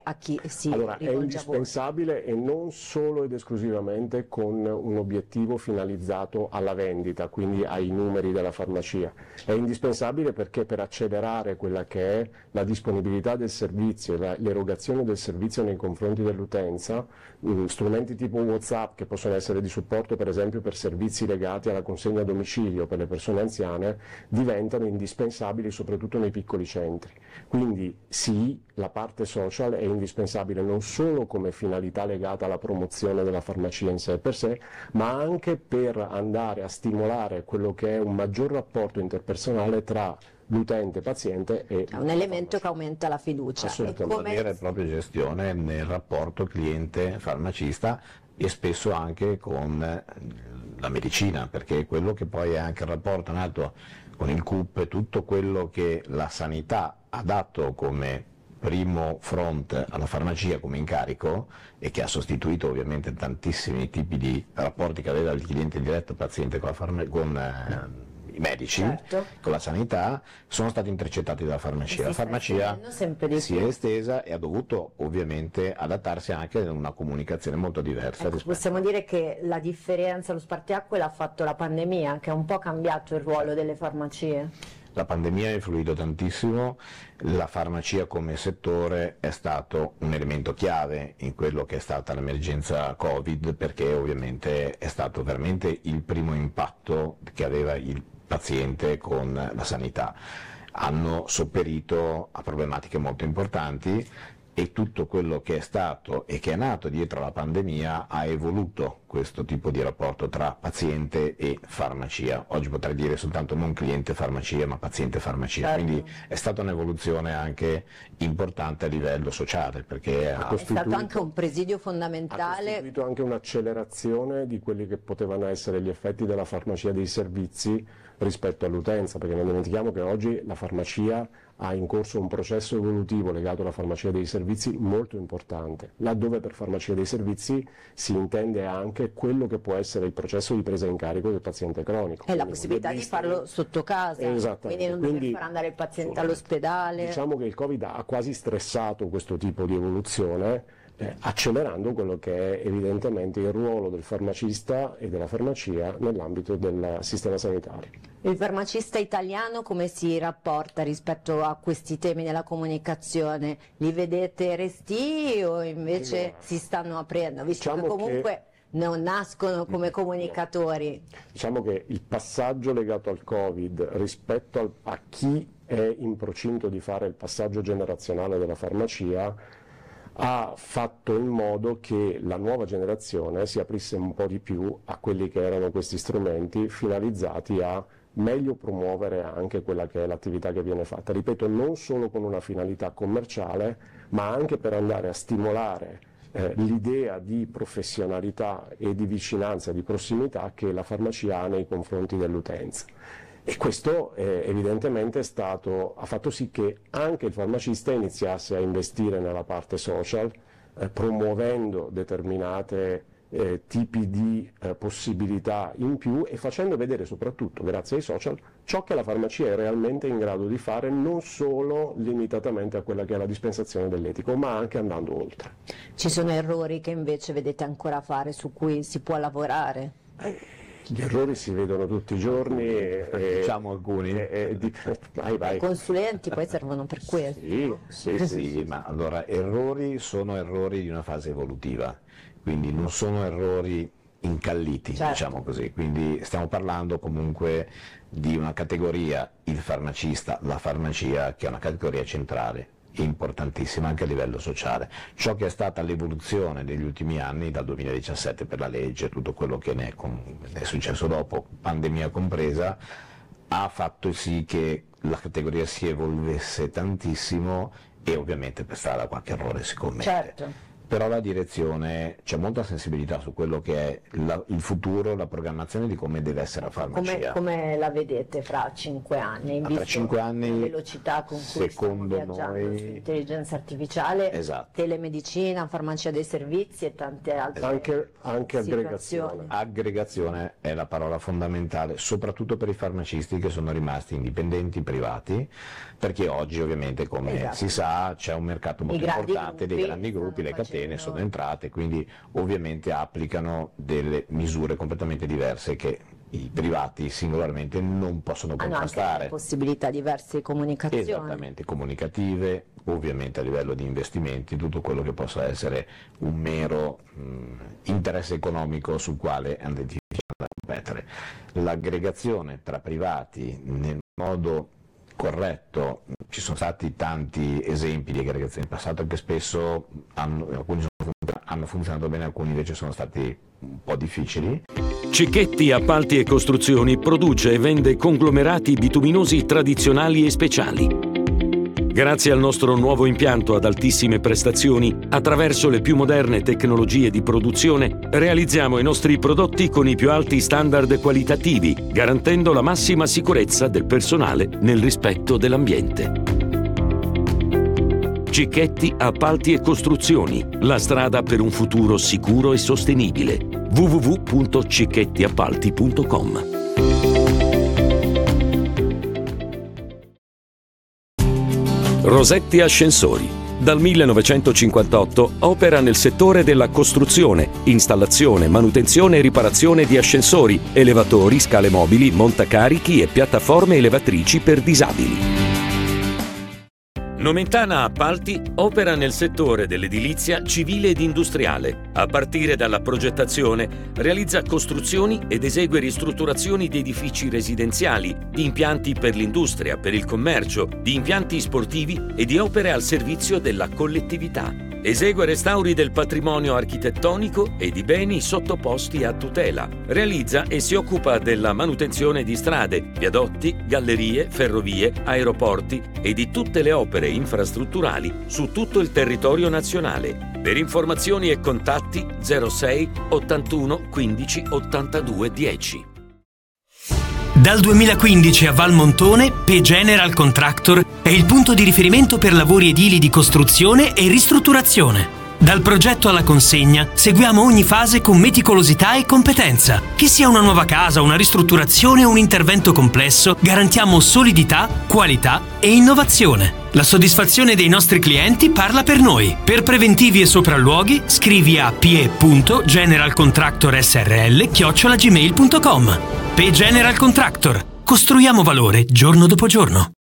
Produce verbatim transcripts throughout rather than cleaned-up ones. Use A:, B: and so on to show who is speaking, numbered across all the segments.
A: a chi si
B: allora, è
A: rivolge a voi?
B: indispensabile e non solo ed esclusivamente con un obiettivo finalizzato alla vendita, quindi ai numeri della farmacia. È indispensabile perché per accelerare quella che è la disponibilità del servizio e l'erogazione del servizio nei confronti dell'utenza, strumenti tipo WhatsApp che possono essere di supporto per esempio per servizi legati alla consegna a domicilio per le persone anziane diventano indispensabili soprattutto nei piccoli centri. Quindi sì, la parte social è indispensabile non solo come finalità legata alla promozione della farmacia in sé per sé, ma anche per andare a stimolare quello che è un maggior rapporto interpersonale tra l'utente paziente e
A: è un elemento che aumenta la fiducia.
B: Assolutamente.
C: Una vera e propria gestione nel rapporto cliente-farmacista e spesso anche con la medicina, perché quello che poi è anche il rapporto nato con il C U P, tutto quello che la sanità ha dato come primo front alla farmacia come incarico e che ha sostituito ovviamente tantissimi tipi di rapporti che aveva il cliente diretto paziente con, la farma- con eh, i medici,
A: certo,
C: con la sanità, sono stati intercettati dalla farmacia. La farmacia si è estesa e ha dovuto ovviamente adattarsi anche a una comunicazione molto diversa.
A: Ecco, possiamo dire che la differenza, lo spartiacque l'ha fatto la pandemia, che ha un po' cambiato il ruolo delle farmacie.
C: La pandemia ha influito tantissimo, la farmacia come settore è stato un elemento chiave in quello che è stata l'emergenza Covid, perché ovviamente è stato veramente il primo impatto che aveva il paziente con la sanità. Hanno sopperito a problematiche molto importanti e tutto quello che è stato e che è nato dietro la pandemia ha evoluto questo tipo di rapporto tra paziente e farmacia. Oggi potrei dire soltanto non cliente-farmacia ma paziente-farmacia, certo. Quindi è stata un'evoluzione anche importante a livello sociale, perché ha
A: è stato anche un presidio fondamentale.
B: Ha costituito anche un'accelerazione di quelli che potevano essere gli effetti della farmacia dei servizi rispetto all'utenza, perché non dimentichiamo che oggi la farmacia ha in corso un processo evolutivo legato alla farmacia dei servizi molto importante, laddove per farmacia dei servizi si intende anche quello che può essere il processo di presa in carico del paziente cronico.
A: E la possibilità di farlo sotto casa, quindi non dover far andare il paziente all'ospedale.
B: Diciamo che il Covid ha quasi stressato questo tipo di evoluzione, eh, accelerando quello che è evidentemente il ruolo del farmacista e della farmacia nell'ambito del sistema sanitario.
A: Il farmacista italiano come si rapporta rispetto a questi temi della comunicazione? Li vedete restii o invece allora, si stanno aprendo, visto diciamo che comunque che, non nascono come comunicatori?
B: Diciamo che il passaggio legato al Covid rispetto al, a chi è in procinto di fare il passaggio generazionale della farmacia ha fatto in modo che la nuova generazione si aprisse un po' di più a quelli che erano questi strumenti finalizzati a meglio promuovere anche quella che è l'attività che viene fatta, ripeto, non solo con una finalità commerciale, ma anche per andare a stimolare eh, l'idea di professionalità e di vicinanza, di prossimità che la farmacia ha nei confronti dell'utenza. E questo eh, evidentemente è stato, ha fatto sì che anche il farmacista iniziasse a investire nella parte social, eh, promuovendo determinate Eh, tipi di eh, possibilità in più e facendo vedere soprattutto grazie ai social ciò che la farmacia è realmente in grado di fare, non solo limitatamente a quella che è la dispensazione dell'etico, ma anche andando oltre.
A: Ci sono errori che invece vedete ancora fare, su cui si può lavorare?
B: Eh, gli errori si vedono tutti i giorni e,
C: diciamo alcuni
B: e, e, di, vai, vai.
A: I consulenti poi servono per questo.
C: Sì, sì, sì, sì, ma allora errori sono errori di una fase evolutiva, quindi non sono errori incalliti, certo. Diciamo così, quindi stiamo parlando comunque di una categoria, il farmacista, la farmacia, che è una categoria centrale, importantissima anche a livello sociale. Ciò che è stata l'evoluzione degli ultimi anni, dal duemiladiciassette per la legge, tutto quello che ne è, con, è successo dopo, pandemia compresa, ha fatto sì che la categoria si evolvesse tantissimo e ovviamente per strada qualche errore si commette.
A: Certo.
C: però la direzione, c'è molta sensibilità su quello che è la, il futuro, la programmazione di come deve essere la farmacia.
A: Come, come la vedete fra cinque anni? In
C: Tra cinque anni,
A: la velocità con cui
C: secondo
A: stiamo viaggiando
C: noi,
A: sull'intelligenza artificiale,
C: esatto.
A: telemedicina, farmacia dei servizi e tante altre
B: anche, anche
A: situazioni.
B: aggregazione.
C: Aggregazione è la parola fondamentale, soprattutto per i farmacisti che sono rimasti indipendenti, privati, perché oggi ovviamente, come esatto. si sa, c'è un mercato molto importante, dei grandi gruppi, le catene sono entrate, quindi ovviamente applicano delle misure completamente diverse che i privati singolarmente non possono contrastare.
A: Hanno anche possibilità diverse di comunicazione.
C: Esattamente, comunicative, ovviamente a livello di investimenti, tutto quello che possa essere un mero mh, interesse economico sul quale andare a competere. L'aggregazione tra privati nel modo corretto, ci sono stati tanti esempi di aggregazione in passato che spesso hanno, alcuni sono, hanno funzionato bene, alcuni invece sono stati un po' difficili.
D: Cicchetti Appalti e Costruzioni produce e vende conglomerati bituminosi tradizionali e speciali. Grazie al nostro nuovo impianto ad altissime prestazioni, attraverso le più moderne tecnologie di produzione, realizziamo i nostri prodotti con i più alti standard qualitativi, garantendo la massima sicurezza del personale nel rispetto dell'ambiente. Cicchetti Appalti e Costruzioni, la strada per un futuro sicuro e sostenibile. w w w punto cicchetti appalti punto com. Rosetti Ascensori. Dal millenovecentocinquantotto opera nel settore della costruzione, installazione, manutenzione e riparazione di ascensori, elevatori, scale mobili, montacarichi e piattaforme elevatrici per disabili. Nomentana Appalti opera nel settore dell'edilizia civile ed industriale. A partire dalla progettazione, realizza costruzioni ed esegue ristrutturazioni di edifici residenziali, di impianti per l'industria, per il commercio, di impianti sportivi e di opere al servizio della collettività. Esegue restauri del patrimonio architettonico e di beni sottoposti a tutela. Realizza e si occupa della manutenzione di strade, viadotti, gallerie, ferrovie, aeroporti e di tutte le opere infrastrutturali su tutto il territorio nazionale. Per informazioni e contatti zero sei ottantuno quindici ottantadue dieci.
E: Dal duemilaquindici a Valmontone, P General Contractor è il punto di riferimento per lavori edili di costruzione e ristrutturazione. Dal progetto alla consegna seguiamo ogni fase con meticolosità e competenza. Che sia una nuova casa, una ristrutturazione o un intervento complesso, garantiamo solidità, qualità e innovazione. La soddisfazione dei nostri clienti parla per noi. Per preventivi e sopralluoghi scrivi a p e punto general contractor s r l chiocciola gmail punto com. P General Contractor. Costruiamo valore giorno dopo giorno.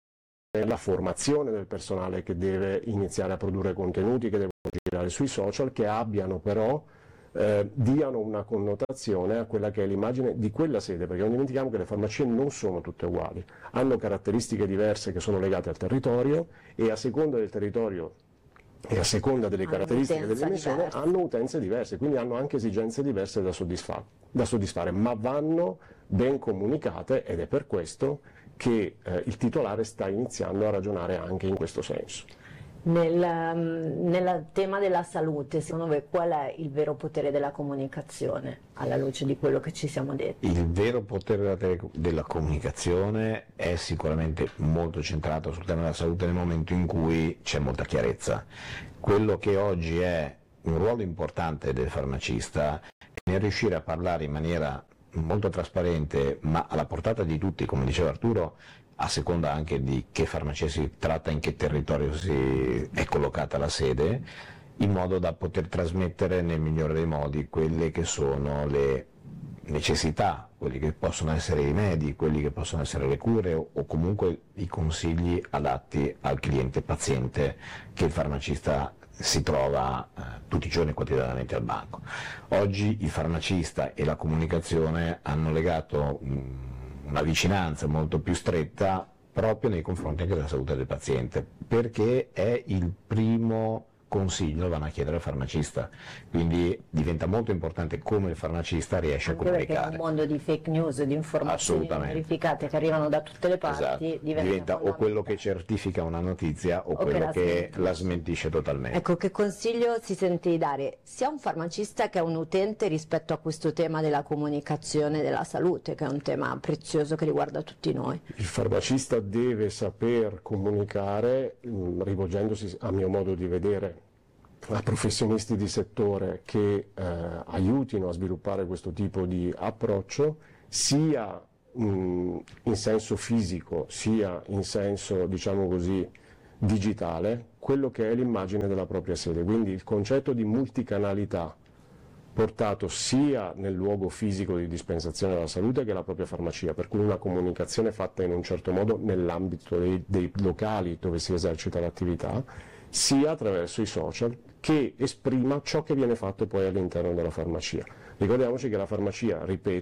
B: La formazione del personale che deve iniziare a produrre contenuti, che devono girare sui social, che abbiano però, eh, diano una connotazione a quella che è l'immagine di quella sede, perché non dimentichiamo che le farmacie non sono tutte uguali, hanno caratteristiche diverse che sono legate al territorio e a seconda del territorio e a seconda delle caratteristiche dell'emissione hanno utenze diverse, quindi hanno anche esigenze diverse da soddisfare, da soddisfare, ma vanno ben comunicate ed è per questo che eh, il titolare sta iniziando a ragionare anche in questo senso.
A: Nel, um, nel tema della salute, secondo voi qual è il vero potere della comunicazione, alla luce di quello che ci siamo detti?
C: Il vero potere della comunicazione è sicuramente molto centrato sul tema della salute nel momento in cui c'è molta chiarezza. Quello che oggi è un ruolo importante del farmacista è nel riuscire a parlare in maniera molto trasparente, ma alla portata di tutti, come diceva Arturo, a seconda anche di che farmacia si tratta, in che territorio si è collocata la sede, in modo da poter trasmettere nel migliore dei modi quelle che sono le necessità, quelli che possono essere i rimedi, quelli che possono essere le cure o, o comunque i consigli adatti al cliente paziente che il farmacista si trova eh, tutti i giorni quotidianamente al banco. Oggi il farmacista e la comunicazione hanno legato mh, una vicinanza molto più stretta proprio nei confronti anche della salute del paziente, perché è il primo consiglio vanno a chiedere al farmacista, quindi diventa molto importante come il farmacista riesce
A: anche
C: a comunicare.
A: Perché è un mondo di fake news, di informazioni verificate che arrivano da tutte le parti,
C: esatto.
A: diventa,
C: diventa o quello che certifica una notizia o, o quello che, la, che la smentisce totalmente.
A: Ecco, che consiglio si sente di dare sia un farmacista che a un utente rispetto a questo tema della comunicazione della salute, che è un tema prezioso che riguarda tutti noi?
B: Il farmacista deve saper comunicare, mh, rivolgendosi a mio modo di vedere a professionisti di settore che eh, aiutino a sviluppare questo tipo di approccio, sia mh, in senso fisico sia in senso, diciamo così, digitale, quello che è l'immagine della propria sede. Quindi il concetto di multicanalità portato sia nel luogo fisico di dispensazione della salute che la propria farmacia, per cui una comunicazione fatta in un certo modo nell'ambito dei, dei locali dove si esercita l'attività, sia attraverso i social, che esprima ciò che viene fatto poi all'interno della farmacia. Ricordiamoci che la farmacia, ripeto,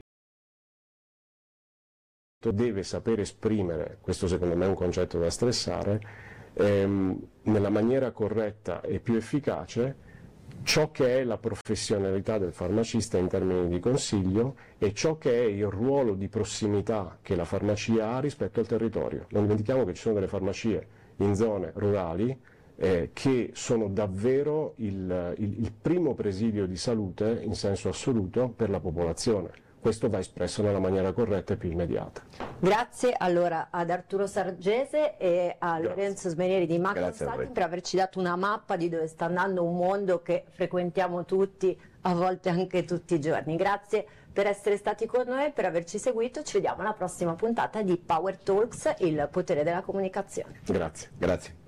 B: deve sapere esprimere, questo secondo me è un concetto da stressare, ehm, nella maniera corretta e più efficace ciò che è la professionalità del farmacista in termini di consiglio e ciò che è il ruolo di prossimità che la farmacia ha rispetto al territorio. Non dimentichiamo che ci sono delle farmacie in zone rurali eh, che sono davvero il, il, il primo presidio di salute in senso assoluto per la popolazione. Questo va espresso nella maniera corretta e più immediata.
A: Grazie allora ad Arturo Sargese e a
B: Grazie.
A: Lorenzo Smenieri di Mac Consulting per averci dato una mappa di dove sta andando un mondo che frequentiamo tutti, a volte anche tutti i giorni. Grazie per essere stati con noi, per averci seguito. Ci vediamo alla prossima puntata di Power Talks, il potere della comunicazione.
B: Grazie.
C: Grazie.